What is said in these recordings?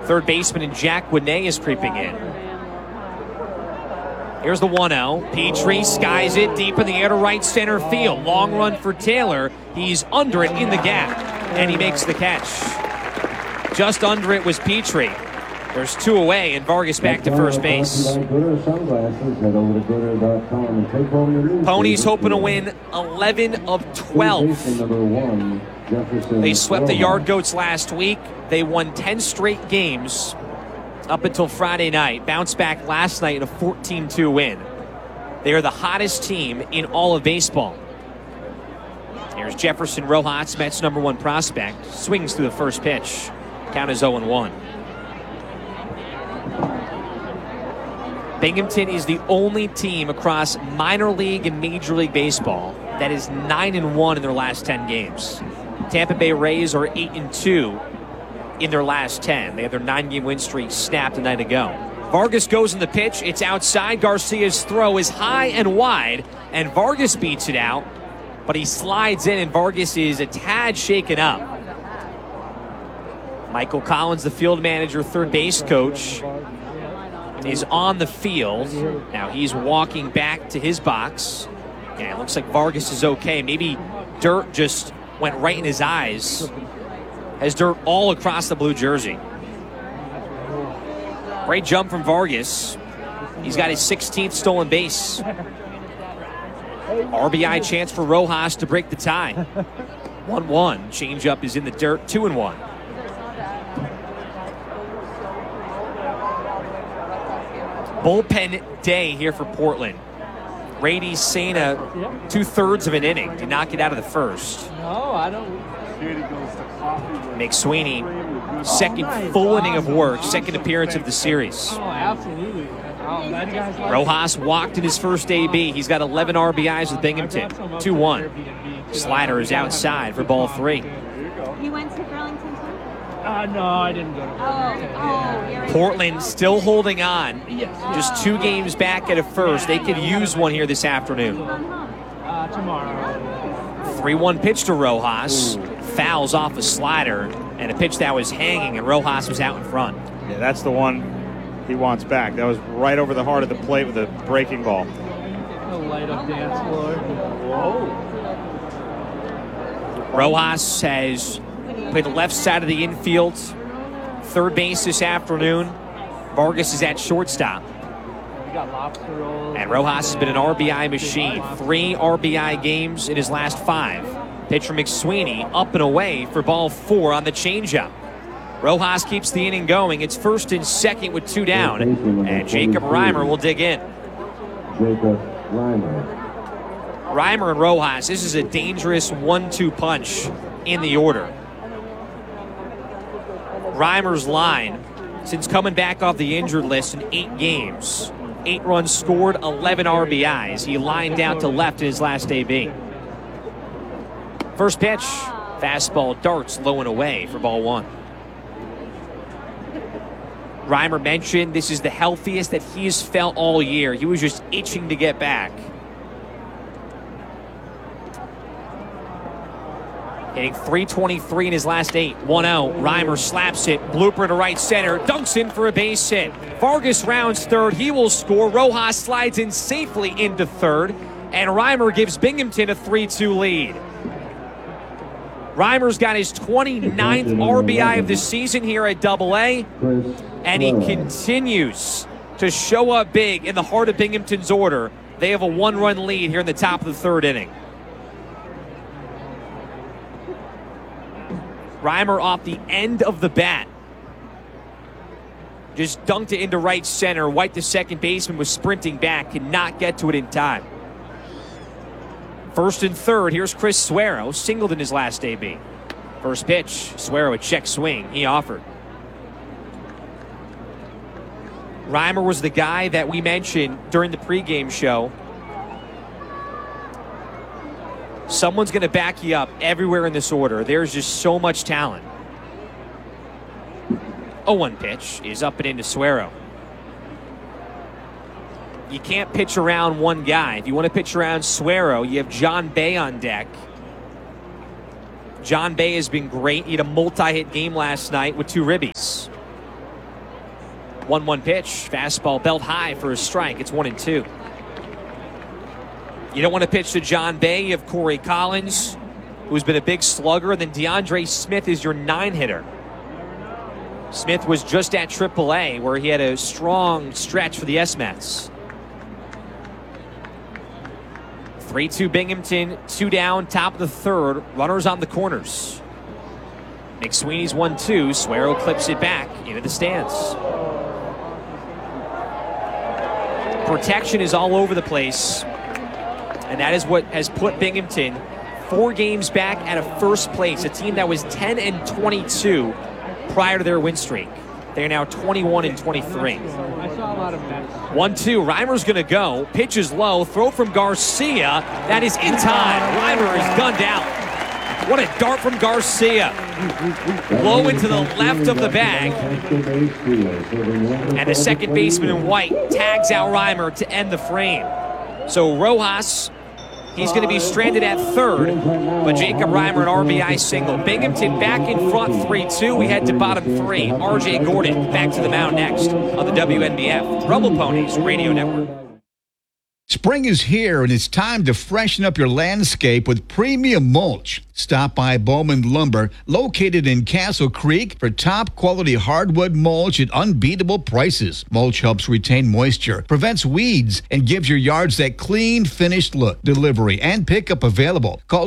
Third baseman Jack Winney is creeping in. Here's the 1-0. Petrie skies it deep in the air to right center field. Long run for Taylor. He's under it in the gap, and he makes the catch. Just under it was Petrie. There's two away, and Vargas back to first base. Ponies hoping to win 11 of 12. They swept the Yard Goats last week. They won 10 straight games up until Friday night. Bounced back last night in a 14-2 win. They are the hottest team in all of baseball. Here's Jefferson Rojas, Mets' #1 prospect. Swings through the first pitch. Count is 0-1. Binghamton is the only team across minor league and Major League Baseball that is 9-1 in their last 10 games. Tampa Bay Rays are 8-2 in their last 10. They had their 9-game win streak snapped a night ago. Vargas goes in the pitch. It's outside. Garcia's throw is high and wide, and Vargas beats it out, but he slides in, and Vargas is a tad shaken up. Michael Collins, the field manager, third base coach, is on the field. Now he's walking back to his box. Yeah, it looks like Vargas is okay. Maybe dirt just went right in his eyes. Has dirt all across the blue jersey. Great jump from Vargas. He's got his 16th stolen base. RBI chance for Rojas to break the tie. 1-1. Changeup is in the dirt. 2-1. Bullpen day here for Portland. Rady Sena, 2/3 of an inning. Did not get out of the first. No, I don't. McSweeney, second full inning of work, second appearance of the series. Oh, absolutely. Rojas walked in his first AB. He's got 11 RBIs with Binghamton. 2-1. Slider is outside for ball 3. You went to Burlington too? No, I didn't go to Burlington. Portland still holding on. Just 2 games back at a first. They could use one here this afternoon. Tomorrow. 3-1 pitch to Rojas. Fouls off a slider, and a pitch that was hanging, and Rojas was out in front. Yeah, that's the one he wants back. That was right over the heart of the plate with a breaking ball. A light up dance floor. Whoa. Rojas has played the left side of the infield, third base this afternoon. Vargas is at shortstop. And Rojas has been an RBI machine. 3 RBI games in his last 5. Pitcher McSweeney up and away for ball 4 on the changeup. Rojas keeps the inning going. It's first and second with 2 down. And Jacob Reimer will dig in. Reimer and Rojas, this is a dangerous 1-2 punch in the order. Reimer's line, since coming back off the injured list in 8 games, 8 runs scored, 11 RBIs. He lined down to left in his last AB. First pitch, fastball darts low and away for ball 1. Reimer mentioned this is the healthiest that he's felt all year. He was just itching to get back. Hitting .323 in his last 8. 1-0. Reimer slaps it. Blooper to right center. Dunks in for a base hit. Vargas rounds third. He will score. Rojas slides in safely into third. And Reimer gives Binghamton a 3-2 lead. Reimer's got his 29th RBI of the season here at AA. And he continues to show up big in the heart of Binghamton's order. They have a 1-run lead here in the top of the 3rd inning. Reimer off the end of the bat. Just dunked it into right center. White, the second baseman, was sprinting back. Could not get to it in time. First and third. Here's Chris Suero. Singled in his last AB. First pitch. Suero a check swing. He offered. Reimer was the guy that we mentioned during the pregame show. Someone's going to back you up everywhere in this order. There's just so much talent. 0-1 pitch is up and into Suero. You can't pitch around one guy. If you want to pitch around Suero, you have John Bay on deck. John Bay has been great. He had a multi-hit game last night with 2 ribbies. 1-1 pitch. Fastball belt high for a strike. It's 1-2. You don't want to pitch to John Bay. You have Corey Collins, who's been a big slugger. Then DeAndre Smith is your 9-hitter. Smith was just at AAA, where he had a strong stretch for the S-Mets. 3-2 Binghamton, 2 down, top of the third. Runners on the corners. McSweeney's 1-2. Suero clips it back into the stands. Protection is all over the place. And that is what has put Binghamton 4 games back out of first place. A team that was 10-22 prior to their win streak. They are now 21-23. I saw a lot of Mets. 1-2. Reimer's going to go. Pitch is low. Throw from Garcia. That is in time. Reimer is gunned out. What a dart from Garcia. Low into the left of the bag. And the second baseman in white tags out Reimer to end the frame. So Rojas, he's going to be stranded at third, but Jacob Reimer an RBI single. Binghamton back in front 3-2. We head to bottom 3. RJ Gordon back to the mound next on the WNBF Rumble Ponies Radio Network. Spring is here, and it's time to freshen up your landscape with premium mulch. Stop by Bowman Lumber, located in Castle Creek, for top-quality hardwood mulch at unbeatable prices. Mulch helps retain moisture, prevents weeds, and gives your yards that clean, finished look. Delivery and pickup available. Call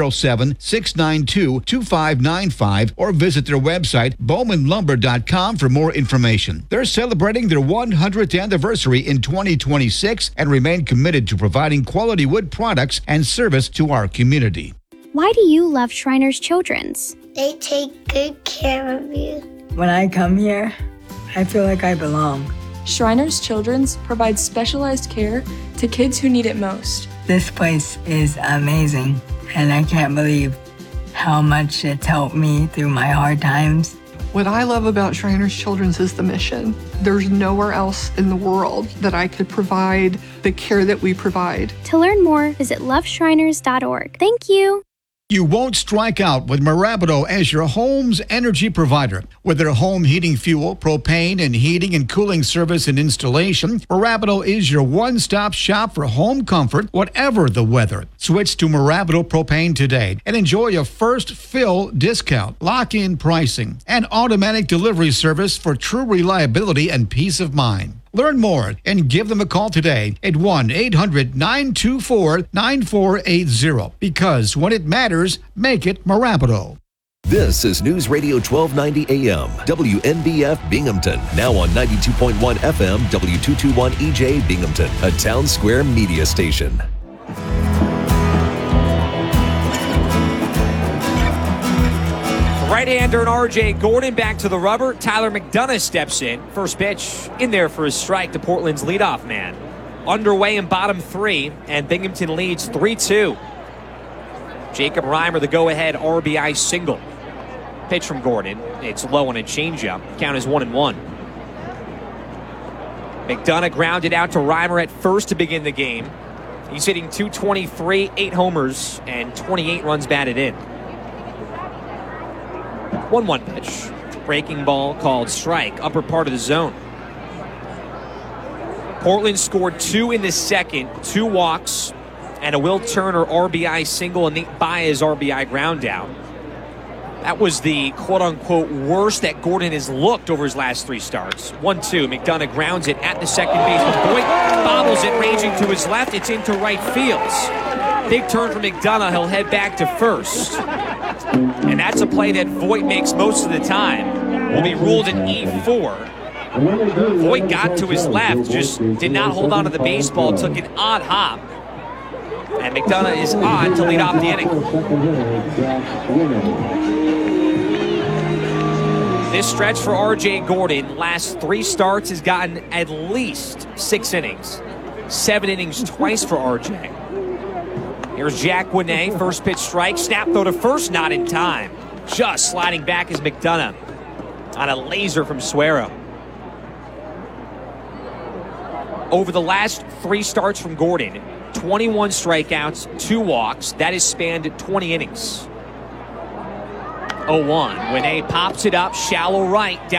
607-692-2595 or visit their website, bowmanlumber.com, for more information. They're celebrating their 100th anniversary in 2026 and remain committed to providing quality wood products and service to our community. Why do you love Shriners Children's? They take good care of you. When I come here, I feel like I belong. Shriners Children's provides specialized care to kids who need it most. This place is amazing, and I can't believe how much it's helped me through my hard times. What I love about Shriners Children's is the mission. There's nowhere else in the world that I could provide the care that we provide. To learn more, visit loveshriners.org. Thank you. You won't strike out with Marabido as your home's energy provider. With their home heating fuel, propane, and heating and cooling service and installation, Marabido is your one-stop shop for home comfort, whatever the weather. Switch to Marabido Propane today and enjoy a first fill discount, lock-in pricing, and automatic delivery service for true reliability and peace of mind. Learn more and give them a call today at 1-800-924-9480. Because when it matters, make it Marabido. This is News Radio 1290 AM, WNBF Binghamton. Now on 92.1 FM, W221 EJ Binghamton, a Town Square media station. Right-hander and RJ Gordon back to the rubber. Tyler McDonough steps in. First pitch in there for a strike to Portland's leadoff man. Underway in bottom 3, and Binghamton leads 3-2. Jacob Reimer, the go-ahead RBI single. Pitch from Gordon. It's low on a changeup. Count is 1-1. McDonough grounded out to Reimer at first to begin the game. He's hitting .223, 8 homers, and 28 runs batted in. 1-1 pitch. Breaking ball called strike, upper part of the zone. Portland scored 2 in the second, 2 walks, and a Will Turner RBI single and Nate Baez RBI ground out. That was the quote-unquote worst that Gordon has looked over his last 3 starts. 1-2, McDonough grounds it at the second baseman. Voit bobbles it, ranging to his left. It's into right field. Big turn for McDonough. He'll head back to first. And that's a play that Voit makes most of the time. Will be ruled an E4. Voit got to his left, just did not hold on to the baseball, took an odd hop. And McDonough is on to lead off the inning. This stretch for RJ Gordon, last 3 starts, has gotten at least 6 innings. 7 innings twice for RJ. Here's Jack Winney, first pitch strike, snap throw to first, not in time. Just sliding back is McDonough on a laser from Suero. Over the last 3 starts from Gordon, 21 strikeouts, 2 walks. That has spanned 20 innings. 0-1. Winney pops it up, shallow right. Down